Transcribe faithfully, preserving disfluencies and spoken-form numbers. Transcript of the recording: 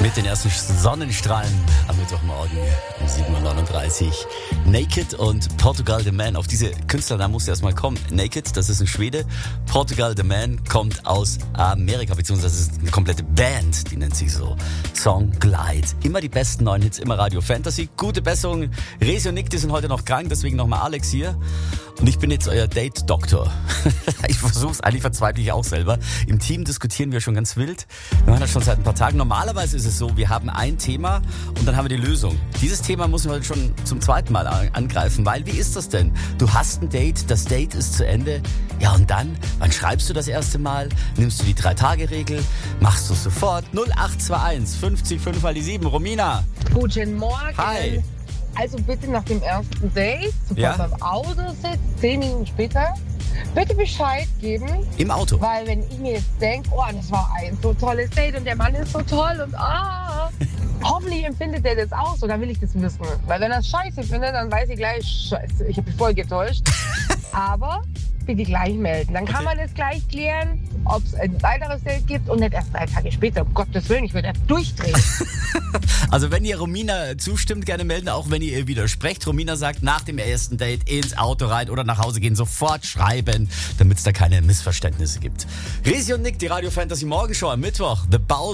Mit den ersten Sonnenstrahlen am Mittwochmorgen um sieben Uhr neununddreißig. Naked und Portugal the Man. Auf diese Künstlernamen musst du erstmal kommen. Naked, das ist ein Schwede. Portugal the Man kommt aus Amerika, beziehungsweise das ist eine komplette Band, die nennt sich so. Song Glide. Immer die besten neuen Hits, immer Radio Fantasy. Gute Besserung. Resi und Nick, die sind heute noch krank, deswegen nochmal Alex hier. Und ich bin jetzt euer Date-Doktor. Ich versuch's, eigentlich verzweifle ich auch selber. Im Team diskutieren wir schon ganz wild. Wir machen das schon seit ein paar Tagen. Normalerweise ist es so, wir haben ein Thema und dann haben wir die Lösung. Dieses Thema müssen wir schon zum zweiten Mal angreifen, weil wie ist das denn? Du hast ein Date, das Date ist zu Ende. Ja und dann? Wann schreibst du das erste Mal? Nimmst du die Drei-Tage-Regel? Machst du es sofort? null acht zwei eins fünfzig fünf mal die sieben. Romina. Guten Morgen. Hi. Also bitte nach dem ersten Date, sofort Ja? beim Auto sitzt, zehn Minuten später, bitte Bescheid geben. Im Auto. Weil wenn ich mir jetzt denke, oh, das war ein so tolles Date und der Mann ist so toll und ah, hoffentlich empfindet der das auch so, dann will ich das wissen. Weil wenn er es scheiße findet, dann weiß ich gleich, scheiße, ich habe mich voll getäuscht. Aber bitte gleich melden. Dann kann man es gleich klären, ob es ein weiteres Date gibt und nicht erst drei Tage später. Um Gottes Willen, ich würde durchdrehen. Also wenn ihr Romina zustimmt, gerne melden, auch wenn ihr ihr widersprecht. Romina sagt, nach dem ersten Date ins Auto rein oder nach Hause gehen, sofort schreiben, damit es da keine Missverständnisse gibt. Resi und Nick, die Radio Fantasy Morgenshow am Mittwoch. The Bowser.